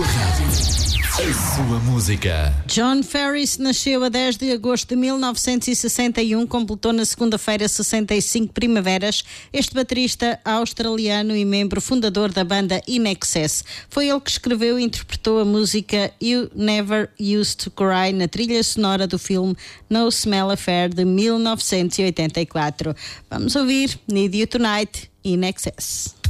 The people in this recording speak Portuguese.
sua rádio. A sua música. John Ferris nasceu a 10 de agosto de 1961, completou na segunda-feira 65 primaveras. Este baterista australiano e membro fundador da banda In Excess. Foi ele que escreveu e interpretou a música You Never Used to Cry na trilha sonora do filme No Smell Affair de 1984. Vamos ouvir Need You Tonight, In Excess.